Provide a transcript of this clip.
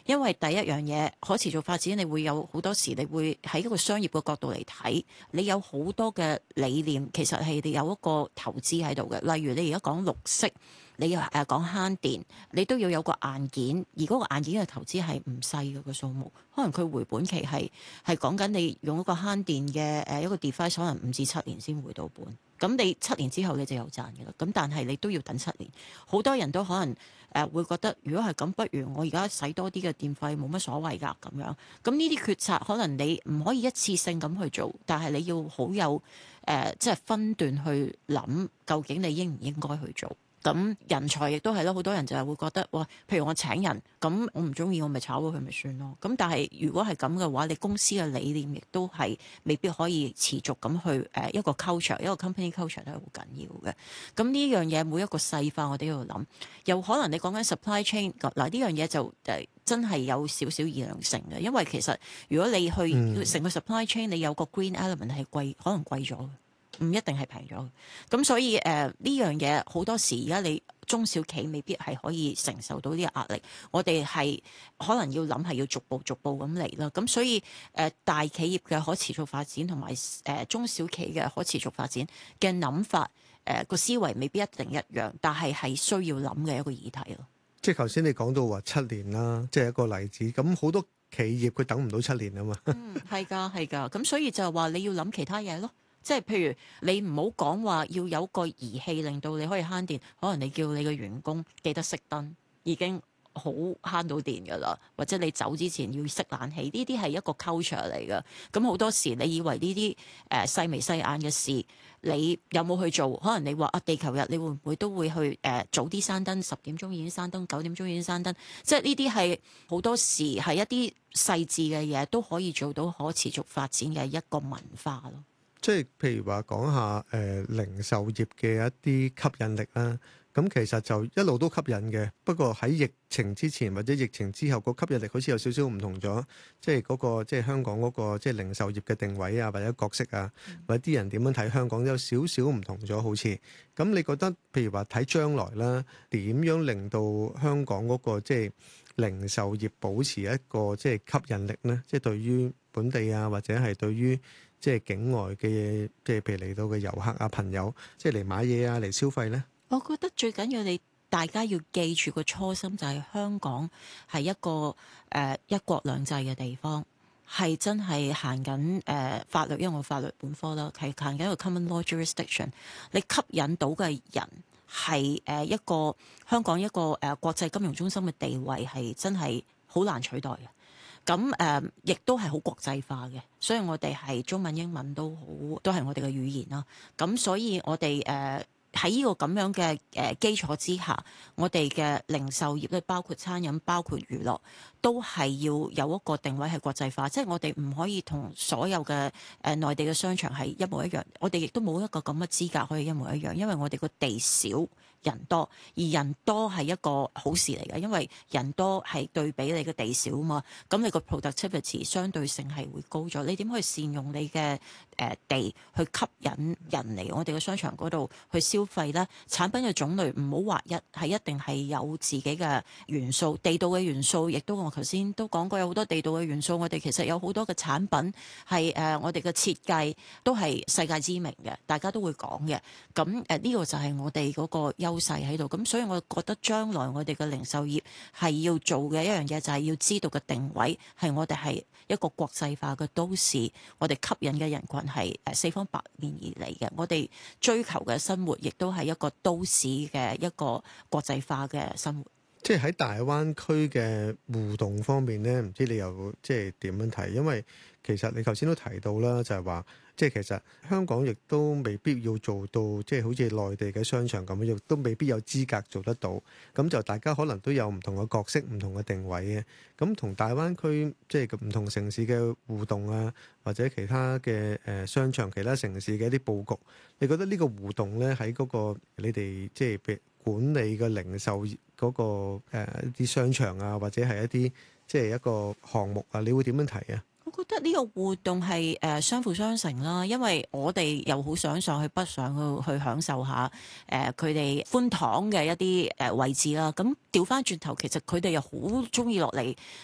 因為第一樣嘢可持續發展，你會有好多時，你會喺一個商業嘅角度嚟睇，你有好多嘅理念，其實係你有一個投資喺度嘅。例如你而家講綠色，你又講慳電，你都要有個硬件，而嗰個硬件嘅投資係唔細嘅個數目，可能佢回本期係講緊你用一個慳電嘅一個 device，可能5至7年先回到本。咁你7年之後你就有賺嘅啦。咁但係你都要等7年，好多人都可能會覺得，如果係咁，不如我而家使多啲嘅電費冇乜所謂㗎咁樣。咁呢啲決策可能你唔可以一次性咁去做，但係你要好有即係分段去諗，究竟你應唔應該去做。咁人才亦都係咯，好多人就係會覺得，哇！譬如我請人，咁我唔中意，我咪炒咗佢咪算咯。咁但係如果係咁嘅話，你公司嘅理念亦都係未必可以持續咁去一個 culture，一個 company culture 都係好緊要嘅。咁呢樣嘢每一個細化我哋都要諗，又可能你講緊 supply chain 嗱呢樣嘢就真係有少少議量性嘅，因為其實如果你去成個 supply chain，你有個 green element 係貴，可能貴咗。唔一定係平咗，咁所以呢樣嘢好多時而家你中小企未必係可以承受到呢個壓力，我哋係可能要諗係要逐步咁嚟啦。咁所以大企業嘅可持續發展同埋中小企嘅可持續發展嘅諗法個思維未必一定一樣，但係需要諗嘅一個議題咯。 即係頭先你講到話7年啦，即係一個例子。咁好多企業佢等唔到7年啊嘛。 係㗎，咁所以就係話你要諗其他嘢咯。即係譬如你唔好講話要有個儀器令到你可以慳電，可能你叫你嘅員工記得熄燈，已經好慳到電㗎啦。或者你走之前要熄冷氣，呢啲係一個 culture 嚟㗎。咁好多時你以為呢啲細眉細眼嘅事，你有冇去做？可能你話地球日你會唔會都會去早啲閂燈，10點鐘已經閂燈，9點鐘已經閂燈？即係呢啲係好多時係一啲細緻嘅嘢都可以做到可持續發展嘅一個文化咯。 即係譬如話講下零售業嘅一啲吸引力啦，咁其實就一路都吸引嘅。不過喺疫情之前或者疫情之後，個吸引力好似有少少唔同咗。即係嗰個即係香港嗰個即係零售業嘅定位啊，或者角色啊，或者啲人點樣睇香港有少少唔同咗，好似。咁你覺得譬如話睇將來啦，點樣令到香港嗰個即係零售業保持一個即係吸引力呢？即係對於本地啊，或者係對於即係境外嘅，即係譬如嚟到嘅遊客啊、朋友，即係嚟買嘢啊、嚟消費呢？ 我覺得最緊要大家要記住個初心，就係香港係一個一國兩制嘅地方，係真係行緊法律，因為我法律本科啦，係行緊一個 common law jurisdiction。你吸引到嘅人係一個香港一個國際金融中心嘅地位，係真係好難取代嘅。咁亦都係好國際化嘅，所以我哋係中文、英文都係我哋嘅語言啦。咁所以我哋喺呢個咁樣嘅基礎之下，我哋嘅零售業咧，包括餐飲、包括娛樂，都係要有一個定位係國際化。即係我哋唔可以同所有嘅內地嘅商場係一模一樣，我哋亦都冇一個咁嘅資格可以一模一樣，因為我哋個地少人多，而人多係一個好事嚟嘅，因為人多係對比你嘅地少啊嘛，咁你個 productivity 相對性係會高咗。你點可以善用你嘅地去吸引人嚟我哋嘅商場嗰度去消費呢？產品嘅種類唔好劃一，係一定係有自己嘅元素，地道嘅元素，亦都我頭先都講過有好多地道嘅元素。我哋其實有好多嘅產品係我哋嘅設計都係世界知名嘅，大家都會講嘅。咁呢個就係我哋嗰個優勢喺度。咁所以我覺得將來我哋嘅零售業係要做嘅一樣嘢，就係要知道嘅定位係我哋係一個國際化嘅都市，我哋吸引嘅人群係四方八面而嚟嘅，我哋追求嘅生活亦都係一個都市嘅一個國際化嘅生活。 即係喺大灣區嘅互動方面咧，唔知你又即係點樣睇？因為其實你頭先都提到啦，就係話即係其實香港亦都未必要做到即係好似內地嘅商場咁樣，亦都未必有資格做得到。咁就大家可能都有唔同嘅角色、唔同嘅定位嘅。咁同大灣區即係唔同城市嘅互動啊，或者其他嘅商場、其他城市嘅一啲佈局，你覺得呢個互動咧喺嗰個你哋即係管理嘅零售嗰個一啲商場啊，或者係一啲即係一個項目啊，你會點樣睇啊？ 我覺得呢個活動係相輔相成啦，因為我哋又好想上去北上去享受下佢哋寬敞嘅一啲位置啦。咁調翻轉頭，其實佢哋又好中意落嚟